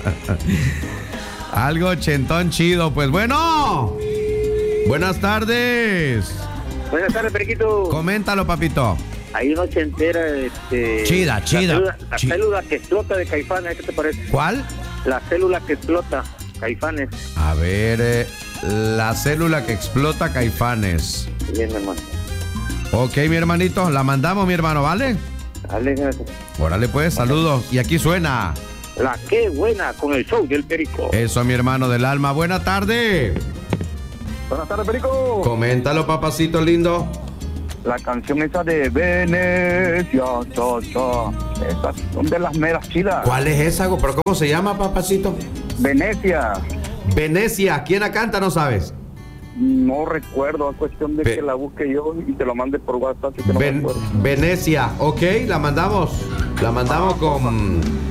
Algo ochentón chido. Pues bueno. Buenas tardes. Buenas tardes, Periquito. Coméntalo, papito. Hay una ochentera, Chida. La célula que explota de Caifanes, ¿qué te parece? ¿Cuál? La célula que explota, Caifanes. A ver, la célula que explota, Caifanes. Bien, hermano. Ok, mi hermanito, la mandamos, mi hermano, ¿vale? Dale, gracias. Órale, pues, saludos. Y aquí suena. La que buena con el show del Perico. Eso, mi hermano del alma. Buena tarde. Buenas tardes, Perico. Coméntalo, papacito lindo. La canción esa de Venecia, esas son de las meras chidas. ¿Cuál es esa? ¿Pero cómo se llama, papacito? Venecia. Venecia. ¿Quién la canta? ¿No sabes? No recuerdo, es cuestión de que la busque yo y te lo mande por WhatsApp. Que no me acuerdo. Venecia. Ok, la mandamos. La mandamos con